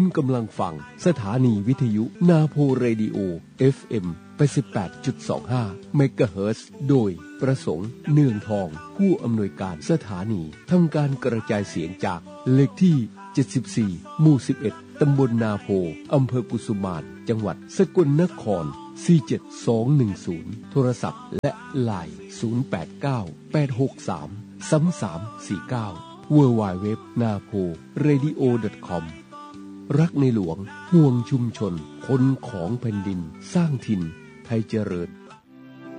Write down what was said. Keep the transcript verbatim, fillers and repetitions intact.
กำลังฟังสถานีวิทยุนาโพเรดิโอ เอฟ เอ็ม แปดสิบแปดจุดสองห้า เมกะเฮิรตซ์โดยประสงค์เนืองทองผู้อำนวยการสถานีทำการกระจายเสียงจากเลขที่เจ็ดสิบสี่หมู่สิบเอ็ดตำบลนาโพอำเภอกุสุมานจังหวัดสกลนครสี่เจ็ดสองหนึ่งศูนย์โทรศัพท์และไลน์ศูนย์แปดเก้า แปดหกสาม สามสามสี่เก้า ดับเบิลยู ดับเบิลยู ดับเบิลยู ดอท นาโพเรดิโอ ดอท คอม รักในหลวงห่วงชุมชนคนของแผ่นดินสร้างถิ่นไทยเจริญ